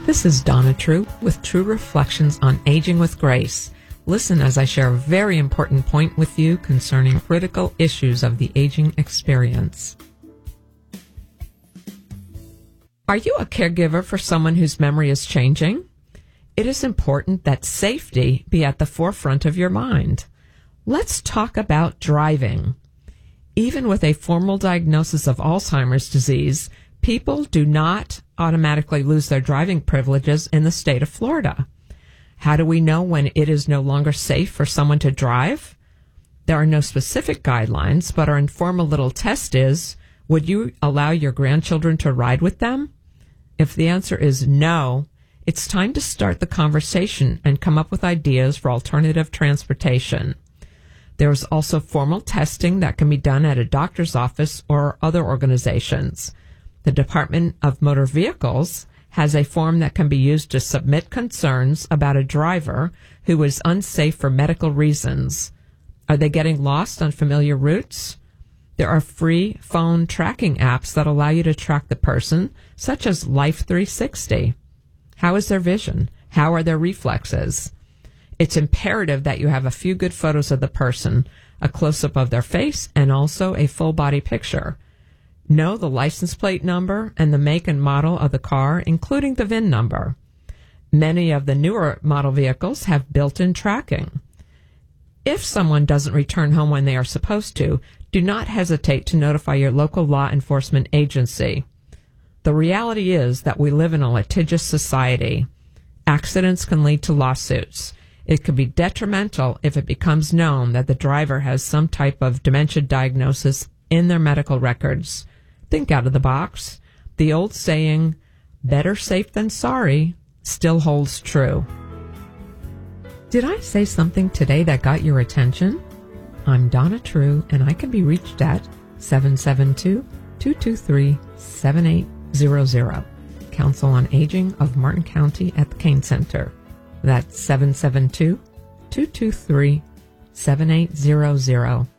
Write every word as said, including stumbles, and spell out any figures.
This is Donna True with True Reflections on Aging with Grace. Listen as I share a very important point with you concerning critical issues of the aging experience. Are you a caregiver for someone whose memory is changing? It is important that safety be at the forefront of your mind. Let's talk about driving. Even with a formal diagnosis of Alzheimer's disease, people do not automatically lose their driving privileges in the state of Florida. How do we know when it is no longer safe for someone to drive? There are no specific guidelines, but our informal little test is, would you allow your grandchildren to ride with them? If the answer is no, it's time to start the conversation and come up with ideas for alternative transportation. There is also formal testing that can be done at a doctor's office or other organizations. The Department of Motor Vehicles has a form that can be used to submit concerns about a driver who is unsafe for medical reasons. Are they getting lost on familiar routes? There are free phone tracking apps that allow you to track the person, such as Life three sixty. How is their vision? How are their reflexes? It's imperative that you have a few good photos of the person, a close-up of their face, and also a full-body picture. Know the license plate number and the make and model of the car, including the V I N number. Many of the newer model vehicles have built-in tracking. If someone doesn't return home when they are supposed to, do not hesitate to notify your local law enforcement agency. The reality is that we live in a litigious society. Accidents can lead to lawsuits. It could be detrimental if it becomes known that the driver has some type of dementia diagnosis in their medical records. Think out of the box. The old saying, better safe than sorry, still holds true. Did I say something today that got your attention? I'm Donna True, and I can be reached at seven seven two, two two three, seven eight zero zero. Council on Aging of Martin County at the Kane Center. That's seven seven two, two two three, seven eight zero zero.